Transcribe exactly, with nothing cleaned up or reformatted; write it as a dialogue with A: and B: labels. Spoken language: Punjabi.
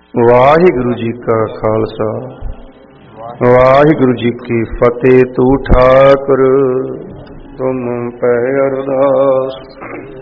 A: ਵਾਹਿਗੁਰੂ ਜੀ ਕਾ ਖਾਲਸਾ ਵਾਹਿਗੁਰੂ ਜੀ ਕੀ ਫਤਿਹ। ਤੂੰ ਠਾਕੁਰ ਤੁਮ ਪੈ ਅਰਦਾਸ।